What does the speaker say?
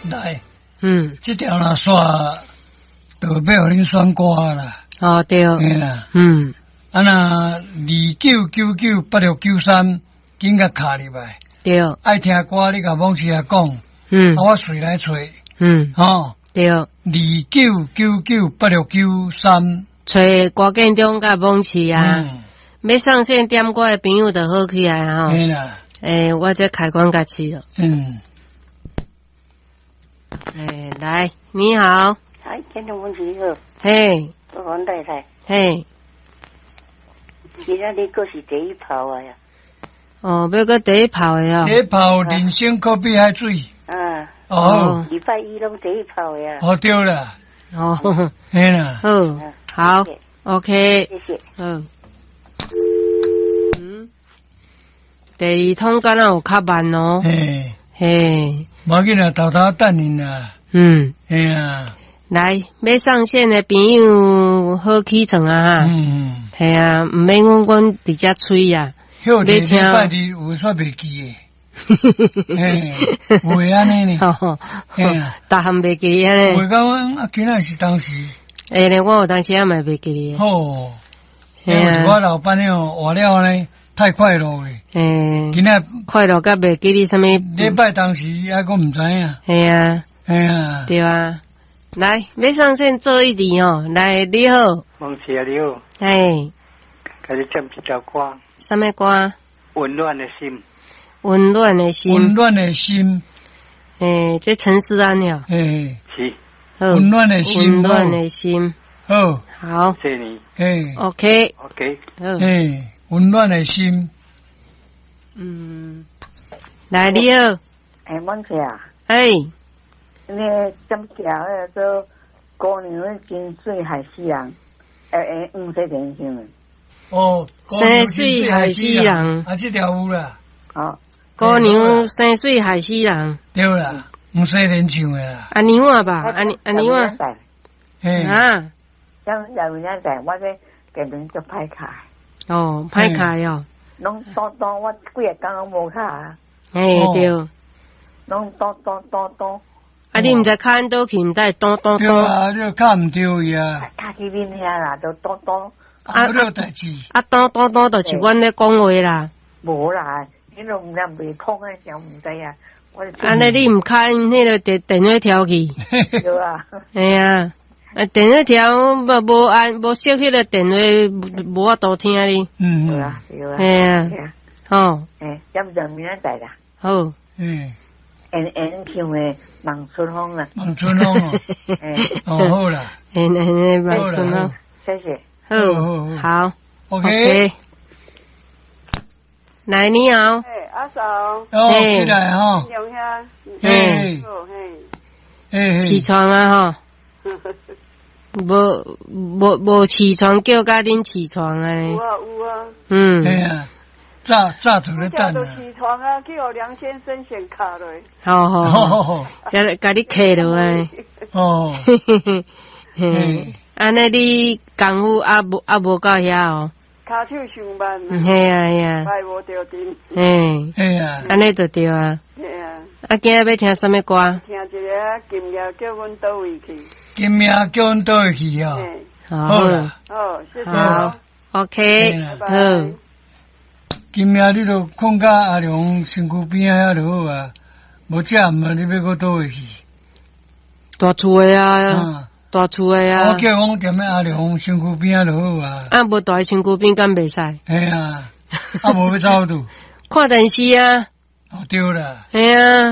来， 这条若刷，就要互恁选歌啦。 哦对， 嘿啦，啊那29998693，紧甲卡入来。 对， 爱听歌你甲往时啊讲，我随来找，吼， 对 ，29998693， 找歌建中甲往期啊，要上线点歌的朋友就好起来啊， 嘿啦， 我这开关甲去了，来，你好， 哎，建中往期好， 嘿， 我王太太， 嘿， 今仔日阁是第一炮啊呀。 哦，要个第一炮的哦， 第一炮人生可比海水。哦， 礼拜一拢第一炮呀。 哦对啦， 哦， 嘿啦， 好 ，OK， 谢谢， 第二通敢若有较慢哦，嘿， 无紧啦，偷偷等恁啦，嘿啊， 来要上线的朋友好起床啊哈，系啊，毋免阮直接吹啊。 要听礼拜二有煞袂记诶，会安尼呢？ 逐项袂记安尼。 会讲啊，今仔是当时。 呢，我有当时也嘛袂记哩。 哦，我老板了活了呢，太快乐咧。今仔快乐甲袂记哩啥物？ 礼拜当时还佫毋知影。 系啊，对啊。来，要上线做一题哦。来，你好。 梦琪啊，你好。 嘿。 甲你唱一条歌。 什么歌？ 温暖的心。 温暖的心。 温暖的心。 这陈思安了。 是。 温暖的心。 温暖的心。 好。 好。 谢谢你。 OK。 温暖的心。 来，你好。 梦琪啊。那针条做姑娘真水海西人，黄色电线。 哦， 生水海西人， 这条有啦。 姑娘生水海西人， 对啦，黄色电唱的啦。 阿娘啊吧，阿娘啊。 啊，像有人在，我这根本就歹卡。 哦，歹卡哟。 拢多，我几日刚刚无卡。 对。 拢多。 啊，你毋知卡按倒去，毋知多。 对啊，你卡毋对呀。 卡去面遐啦，就多。 啊，有代志。 啊，多，就是阮咧讲话啦。 无啦，你都毋知未空诶，想毋知啊。 安尼你毋卡按迄个电话条去。 对啊。 系啊，电话条无按无设迄个电话，无法度听你。 对啊。 系啊。好。 要不就明仔载啦。 好。 唱诶望春风啊。 望春风哦。好啦。 望春风。 谢谢。 好。 OK。 来，你好。 阿嫂。 起来哈。 起床啊哈。无起床叫家恁起床啊。 有啊。 哎呀，早就咧等啊。起床啊，去互梁先生先卡落。 好，甲你客落来。安尼你功夫无到遐哦。 骹手上慢。 嘿啊。 拜无着阵。 嘿啊。 安尼就对啊。 嘿啊。 啊，今日要听什么歌？ 听一个金夜叫阮倒位去。 金夜叫阮倒位去哦。 好啦。 好，谢谢。 好 ，OK。好。 金夜你著放甲阿良身躯边遐就好啊，无这毋你要搁倒位去？ 大厝诶啊。大厝诶啊！ 我叫讲踮咧阿良身躯边就好啊。 啊，无大身躯边敢袂使？ 嘿啊，啊无要走拄。 看电视啊。 对啦。 嘿啊。